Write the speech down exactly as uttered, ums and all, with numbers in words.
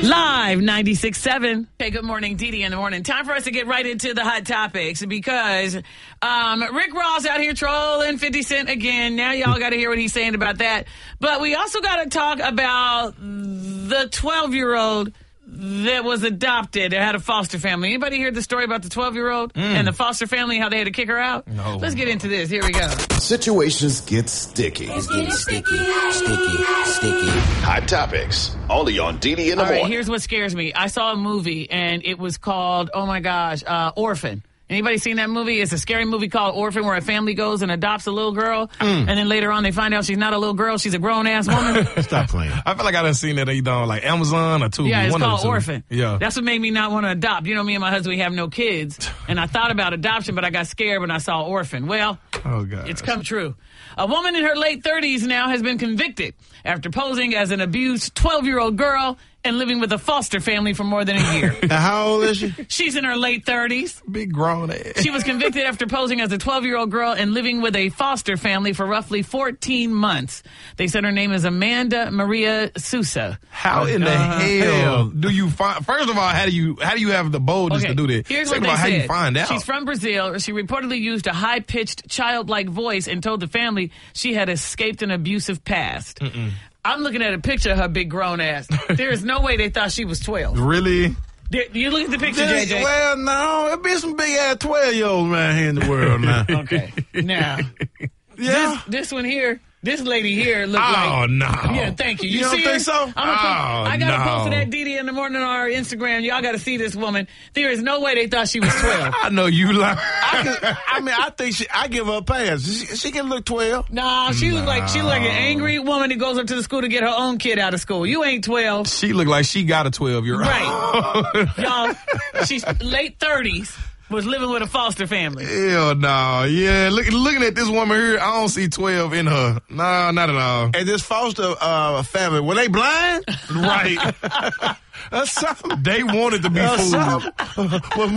Live ninety-six point seven. Hey, good morning, Dee Dee in the morning. Time for us to get right into the hot topics because um, Rick Ross out here trolling fifty Cent again. Now y'all got to hear what he's saying about that. But we also got to talk about the twelve-year-old that was adopted and had a foster family. Anybody hear the story about the twelve-year-old mm. and the foster family, how they had to kick her out? No. Let's get into this. Here we go. Situations get sticky. It's getting sticky, sticky, sticky. Hot topics, only on Dee Dee in the All right, morning. here's what scares me. I saw a movie, and it was called, oh my gosh, uh, Orphan. Anybody seen that movie? It's a scary movie called Orphan where a family goes and adopts a little girl, mm. and then later on they find out she's not a little girl, she's a grown-ass woman. Stop playing. I feel like I done seen that either on like Amazon or Tubi. Yeah, it's one called of the two. Orphan. Yeah. That's what made me not want to adopt. You know, me and my husband, we have no kids, and I thought about adoption, but I got scared when I saw Orphan. Well, oh, God. It's come true. A woman in her late thirties now has been convicted after posing as an abused twelve-year-old girl and living with a foster family for more than a year. Now, how old is she? She's in her late thirties. Big grown ass. She was convicted after posing as a twelve-year-old girl and living with a foster family for roughly fourteen months. They said her name is Amanda Maria Sousa. How in the uh, hell do you find? First of all, how do you how do you have the boldness okay, to do that? Here's Second what of all, they how said. you find out? She's from Brazil. She reportedly used a high-pitched, childlike voice and told the family she had escaped an abusive past. Mm-mm. I'm looking at a picture of her big grown ass. There is no way they thought she was twelve. Really? There, you look at the picture, This, J J. well, no, there be some big ass twelve year olds around here in the world now. Okay, now yeah, this, this one here. This lady here look oh, like... Oh, no. Yeah, thank you. You, You don't see think her? so? I'm gonna put, Oh, I got to no. post that Dee Dee in the morning on our Instagram. Y'all got to see this woman. There is no way they thought she was twelve. I know you lie. I, can, I mean, I think she, I give her a pass. She, she can look twelve. Nah, she look like she look like an angry woman that goes up to the school to get her own kid out of school. You ain't twelve. She look like she got a twelve year old. Right. Y'all, she's late thirties. Was living with a foster family. Hell no. Yeah, look, looking at this woman here, I don't see twelve in her. No, not at all. And this foster uh, family, were they blind? Right. Or something? They wanted to be Or fooled. something. Well,